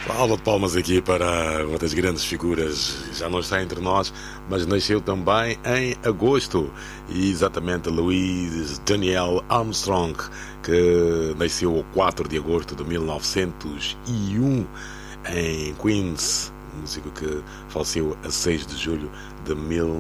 Salva de palmas aqui para uma das grandes figuras, já não está entre nós, mas nasceu também em agosto, e exatamente Louis Daniel Armstrong, que nasceu a 4 de agosto de 1901 em Queens, músico que faleceu a 6 de julho de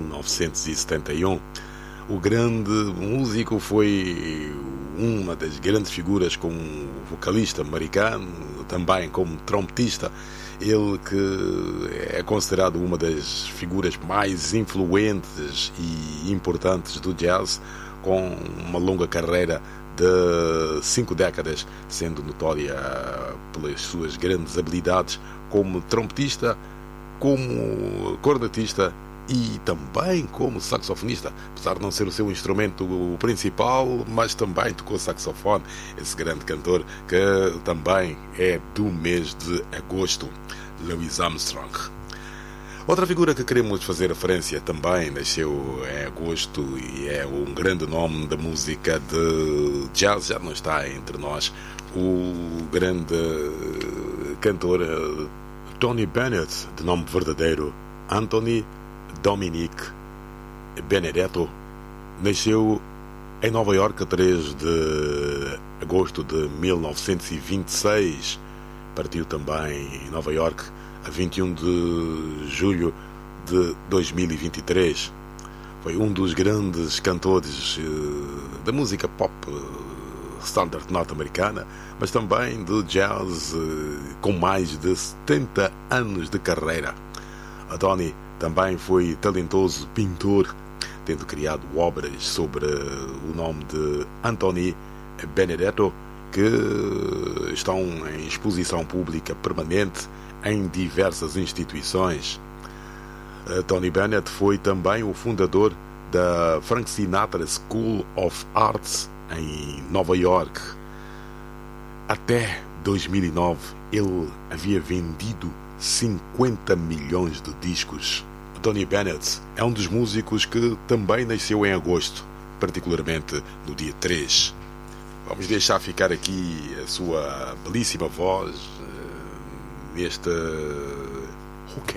1971. O grande músico foi uma das grandes figuras como vocalista americano, também como trompetista. Ele que é considerado uma das figuras mais influentes e importantes do jazz, com uma longa carreira de 5 décadas, sendo notória pelas suas grandes habilidades como trompetista, como cornetista e também como saxofonista, apesar de não ser o seu instrumento principal, mas também tocou saxofone, esse grande cantor que também é do mês de agosto, Louis Armstrong. Outra figura que queremos fazer referência também nasceu em agosto e é um grande nome da música de jazz, já não está entre nós, o grande cantor Tony Bennett, de nome verdadeiro Anthony Dominic Benedetto, nasceu em Nova York a 3 de agosto de 1926. Partiu também em Nova York a 21 de julho de 2023. Foi um dos grandes cantores da música pop standard norte-americana, mas também do jazz, com mais de 70 anos de carreira. A Tony também foi talentoso pintor, tendo criado obras sobre o nome de Anthony Benedetto, que estão em exposição pública permanente em diversas instituições. Tony Bennett foi também o fundador da Frank Sinatra School of Arts em Nova York. Até 2009 ele havia vendido 50 milhões de discos. Tony Bennett é um dos músicos que também nasceu em agosto, particularmente no dia 3. Vamos deixar ficar aqui a sua belíssima voz neste Who